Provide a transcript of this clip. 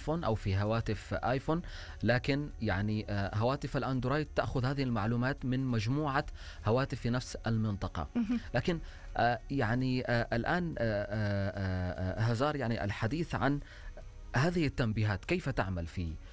ايفون أو في هواتف ايفون، لكن يعني هواتف الاندرويد تأخذ هذه المعلومات من مجموعة هواتف في نفس المنطقة. مهم. لكن يعني الآن هزار، يعني الحديث عن هذه التنبيهات كيف تعمل في